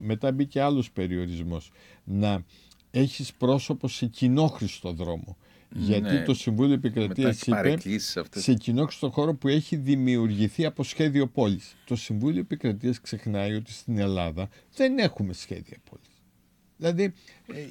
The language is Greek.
μετά μπήκε άλλος περιορισμός, να έχεις πρόσωπο σε κοινόχρηστο δρόμο. Γιατί το Συμβούλιο Επικρατείας είπε σε κοινόχρηστο χώρο που έχει δημιουργηθεί από σχέδιο πόλης. Το Συμβούλιο Επικρατείας ξεχνάει ότι στην Ελλάδα δεν έχουμε σχέδια πόλης. Δηλαδή